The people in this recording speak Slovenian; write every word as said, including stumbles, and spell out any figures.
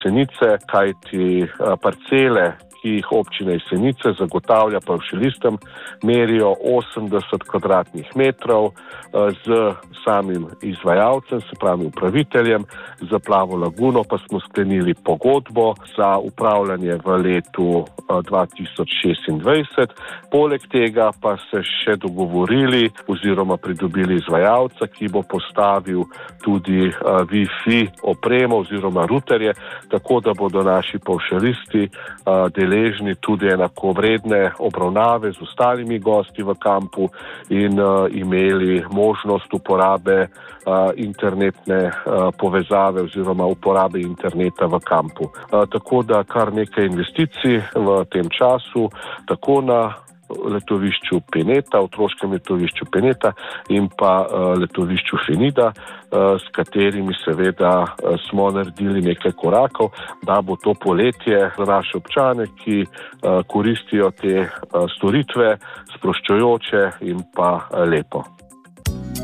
Senice, kajti parcele, ki jih občina Jesenice zagotavlja pavšalistom, merijo osemdeset kvadratnih metrov z samim izvajalcem, se pravi upraviteljem. Za Plavo laguno pa smo sklenili pogodbo za upravljanje v letu dva tisoč šestindvajset. Poleg tega pa se še dogovorili oziroma pridobili izvajalca, ki bo postavil tudi Wi-Fi opremo oziroma ruterje, tako da bodo naši pavšalisti deležni tudi enakovredne obravnave z ostalimi gosti v kampu in uh, imeli možnost uporabe uh, internetne uh, povezave oziroma uporabe interneta v kampu. Uh, tako da kar nekaj investicij v tem času, tako na letovišču Peneta, otroškem letovišču Peneta in pa uh, letovišču Fenida, uh, s katerimi seveda uh, smo naredili nekaj korakov, da bo to poletje za naše občane, ki uh, koristijo te uh, storitve, sproščujoče in pa uh, lepo.